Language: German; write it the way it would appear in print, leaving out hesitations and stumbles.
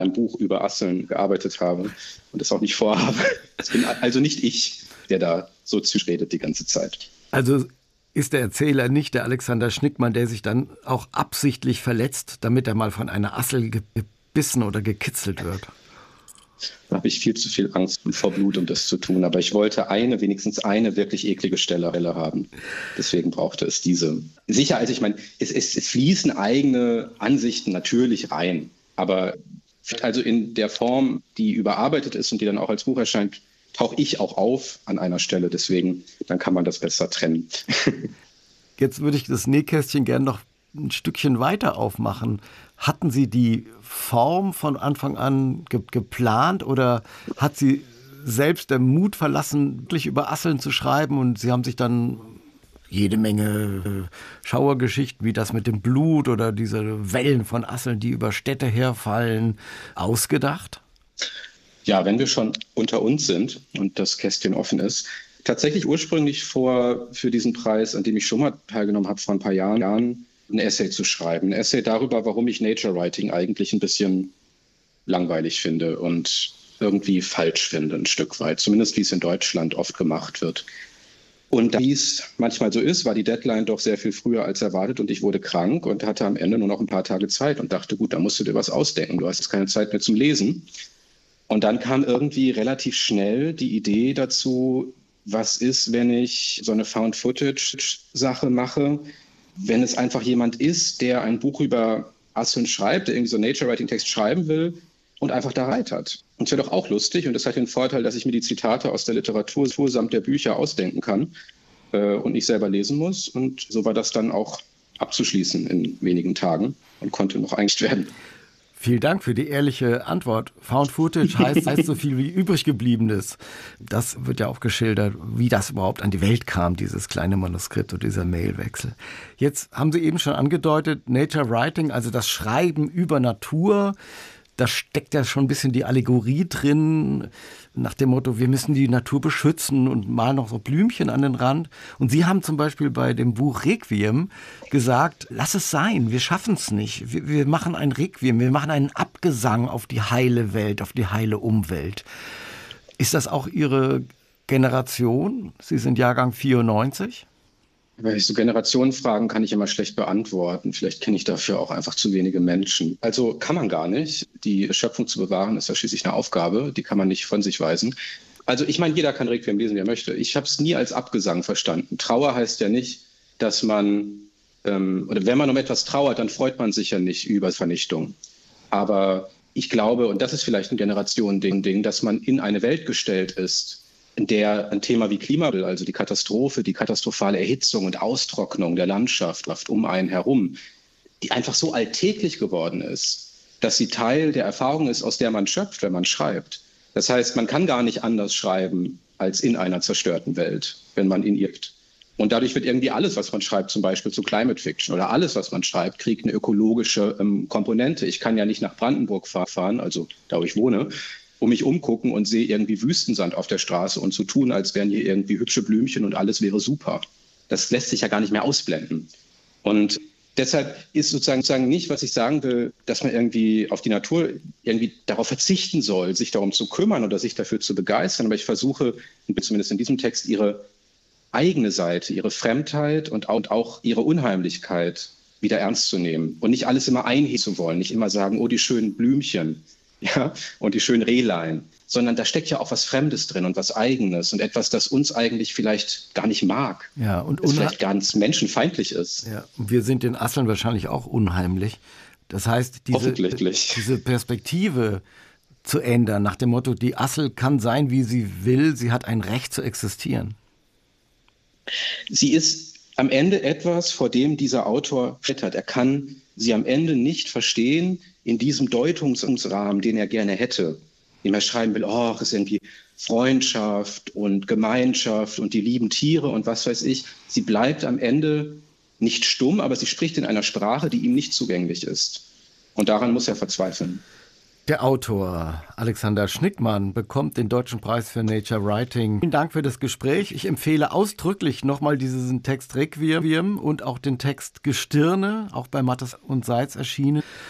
ein Buch über Asseln gearbeitet habe und das auch nicht vorhabe. Es bin also nicht ich, der da so zwischenredet die ganze Zeit. Also ist der Erzähler nicht der Alexander Schnickmann, der sich dann auch absichtlich verletzt, damit er mal von einer Assel gebissen oder gekitzelt wird? Da habe ich viel zu viel Angst vor Blut, um das zu tun. Aber ich wollte wenigstens eine wirklich eklige Stelle haben. Deswegen brauchte es diese. Sicher, also ich meine, es fließen eigene Ansichten natürlich rein. Aber also in der Form, die überarbeitet ist und die dann auch als Buch erscheint, tauche ich auch auf an einer Stelle. Deswegen, dann kann man das besser trennen. Jetzt würde ich das Nähkästchen gerne noch ein Stückchen weiter aufmachen. Hatten Sie die Form von Anfang an geplant oder hat Sie selbst der Mut verlassen, wirklich über Asseln zu schreiben und Sie haben sich dann jede Menge Schauergeschichten wie das mit dem Blut oder diese Wellen von Asseln, die über Städte herfallen, ausgedacht? Ja, wenn wir schon unter uns sind und das Kästchen offen ist, tatsächlich ursprünglich für diesen Preis, an dem ich schon mal teilgenommen habe vor ein paar Jahren, ein Essay zu schreiben. Ein Essay darüber, warum ich Nature Writing eigentlich ein bisschen langweilig finde und irgendwie falsch finde, ein Stück weit. Zumindest wie es in Deutschland oft gemacht wird. Und wie es manchmal so ist, war die Deadline doch sehr viel früher als erwartet und ich wurde krank und hatte am Ende nur noch ein paar Tage Zeit und dachte, gut, da musst du dir was ausdenken. Du hast jetzt keine Zeit mehr zum Lesen. Und dann kam irgendwie relativ schnell die Idee dazu, was ist, wenn ich so eine Found-Footage-Sache mache, wenn es einfach jemand ist, der ein Buch über Asseln schreibt, der irgendwie so Nature-Writing-Text schreiben will und einfach da reitert. Und es wäre doch auch lustig und das hat den Vorteil, dass ich mir die Zitate aus der Literatur samt der Bücher ausdenken kann und nicht selber lesen muss. Und so war das dann auch abzuschließen in wenigen Tagen und konnte noch eingestellt werden. Vielen Dank für die ehrliche Antwort. Found Footage heißt so viel wie übrig gebliebenes. Das wird ja auch geschildert, wie das überhaupt an die Welt kam, dieses kleine Manuskript und dieser Mailwechsel. Jetzt haben Sie eben schon angedeutet, Nature Writing, also das Schreiben über Natur. Da steckt ja schon ein bisschen die Allegorie drin, nach dem Motto, wir müssen die Natur beschützen und malen noch so Blümchen an den Rand. Und Sie haben zum Beispiel bei dem Buch Requiem gesagt, lass es sein, wir schaffen es nicht. Wir machen ein Requiem, wir machen einen Abgesang auf die heile Welt, auf die heile Umwelt. Ist das auch Ihre Generation? Sie sind Jahrgang 94? So Generationenfragen kann ich immer schlecht beantworten. Vielleicht kenne ich dafür auch einfach zu wenige Menschen. Also kann man gar nicht. Die Schöpfung zu bewahren, ist ja schließlich eine Aufgabe. Die kann man nicht von sich weisen. Also ich meine, jeder kann Requiem lesen, wie er möchte. Ich habe es nie als Abgesang verstanden. Trauer heißt ja nicht, dass man, oder wenn man um etwas trauert, dann freut man sich ja nicht über Vernichtung. Aber ich glaube, und das ist vielleicht ein Generationending, dass man in eine Welt gestellt ist, in der ein Thema wie Klimawandel, also die Katastrophe, die katastrophale Erhitzung und Austrocknung der Landschaft um einen herum, die einfach so alltäglich geworden ist, dass sie Teil der Erfahrung ist, aus der man schöpft, wenn man schreibt. Das heißt, man kann gar nicht anders schreiben als in einer zerstörten Welt, wenn man in ihr lebt. Und dadurch wird irgendwie alles, was man schreibt, zum Beispiel zu Climate Fiction oder alles, was man schreibt, kriegt eine ökologische Komponente. Ich kann ja nicht nach Brandenburg fahren, also da, wo ich wohne, um mich umgucken und sehe irgendwie Wüstensand auf der Straße und so tun, als wären hier irgendwie hübsche Blümchen und alles wäre super. Das lässt sich ja gar nicht mehr ausblenden. Und deshalb ist sozusagen nicht, was ich sagen will, dass man irgendwie auf die Natur irgendwie darauf verzichten soll, sich darum zu kümmern oder sich dafür zu begeistern. Aber ich versuche, zumindest in diesem Text, ihre eigene Seite, ihre Fremdheit und auch ihre Unheimlichkeit wieder ernst zu nehmen und nicht alles immer einhegen zu wollen, nicht immer sagen, oh, die schönen Blümchen. Ja, und die schönen Rehlein, sondern da steckt ja auch was Fremdes drin und was Eigenes und etwas, das uns eigentlich vielleicht gar nicht mag, ja, und vielleicht ganz menschenfeindlich ist. Ja, und wir sind den Asseln wahrscheinlich auch unheimlich. Das heißt, diese Perspektive zu ändern, nach dem Motto, die Assel kann sein, wie sie will, sie hat ein Recht zu existieren. Sie ist am Ende etwas, vor dem dieser Autor scheitert. Er kann sie am Ende nicht verstehen in diesem Deutungsrahmen, den er gerne hätte, dem er schreiben will, oh, es ist irgendwie Freundschaft und Gemeinschaft und die lieben Tiere und was weiß ich. Sie bleibt am Ende nicht stumm, aber sie spricht in einer Sprache, die ihm nicht zugänglich ist. Und daran muss er verzweifeln. Der Autor Alexander Schnickmann bekommt den Deutschen Preis für Nature Writing. Vielen Dank für das Gespräch. Ich empfehle ausdrücklich nochmal diesen Text Requiem und auch den Text Gestirne, auch bei Mattes und Seitz erschienen.